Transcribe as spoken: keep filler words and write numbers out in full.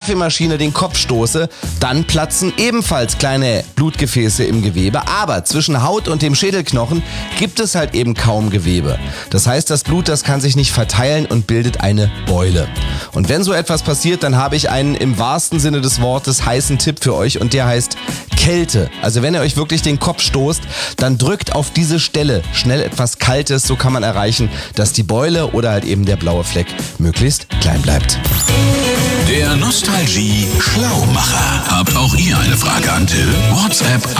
Kaffeemaschine den Kopf stoße, dann platzen ebenfalls kleine Blutgefäße im Gewebe. Aber zwischen Haut und dem Schädelknochen gibt es halt eben kaum Gewebe. Das heißt, das Blut, das kann sich nicht verteilen und bildet eine Beule. Und wenn so etwas passiert, dann habe ich einen im wahrsten Sinne des Wortes heißen Tipp für euch und der heißt Kälte. Also wenn ihr euch wirklich den Kopf stoßt, dann drückt auf diese Stelle schnell etwas Kaltes. So kann man erreichen, dass die Beule oder halt eben der blaue Fleck möglichst klein bleibt. Der Nostalgie-Schlaumacher. Habt auch ihr eine Frage an Till? WhatsApp